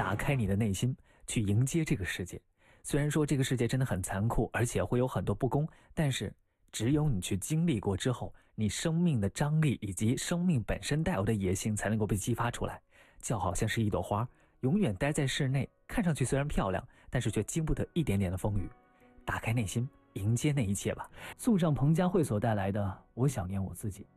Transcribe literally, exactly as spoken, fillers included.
打开你的内心，去迎接这个世界。虽然说这个世界真的很残酷，而且会有很多不公，但是只有你去经历过之后，你生命的张力以及生命本身带有的野性才能够被激发出来。就好像是一朵花，永远待在室内，看上去虽然漂亮，但是却经不得一点点的风雨。打开内心，迎接那一切吧。送上彭佳慧所带来的《我想念我自己》。